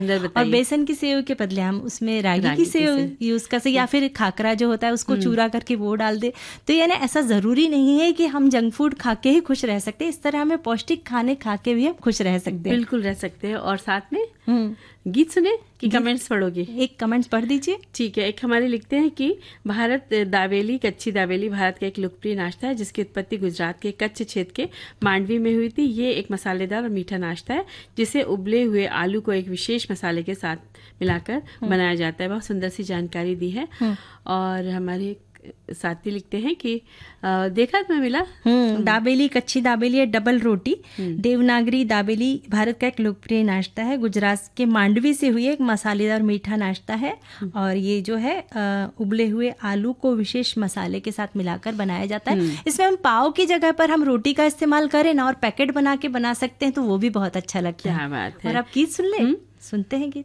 और बेसन की सेव के बदले हम उसमें रागी की सेव यूज कर सकते, या फिर खाकरा जो होता है उसको चूरा करके वो डाल दे। तो यानी ऐसा जरूरी नहीं है कि हम जंक फूड खा के ही खुश रह सकते हैं, इस तरह हमें पौष्टिक खाने खा के भी हम खुश रह सकते हैं। बिल्कुल रह सकते हैं। और साथ में गीत सुने कि कमेंट्स पढ़ोगे? एक कमेंट्स पढ़ दीजिए। ठीक है। एक हमारे लिखते हैं कि कच्ची दाबेली भारत का एक लोकप्रिय नाश्ता है जिसकी उत्पत्ति गुजरात के कच्छ क्षेत्र के मांडवी में हुई थी। ये एक मसालेदार और मीठा नाश्ता है जिसे उबले हुए आलू को एक विशेष मसाले के साथ मिलाकर बनाया जाता है। बहुत सुंदर सी जानकारी दी है। और हमारे साथी लिखते हैं कि देखा तुम्हें मिला दाबेली, कच्ची दाबेली है डबल रोटी। देवनागरी दाबेली भारत का एक लोकप्रिय नाश्ता है, गुजरात के मांडवी से हुई एक मसालेदार मीठा नाश्ता है। और ये जो है उबले हुए आलू को विशेष मसाले के साथ मिलाकर बनाया जाता है। इसमें हम पाव की जगह पर हम रोटी का इस्तेमाल करें ना और पैकेट बना के बना सकते हैं तो वो भी बहुत अच्छा लगता है। क्या बात है। और आप गीत सुन ले, सुनते हैं गीत।